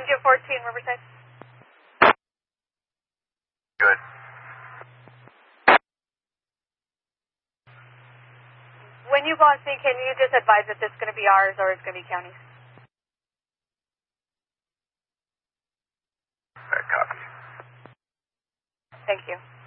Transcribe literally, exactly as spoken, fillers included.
Studio fourteen, Riverside. Good. When you go on scene, can you just advise if it's going to be ours or it's going to be county's? That copy. Thank you.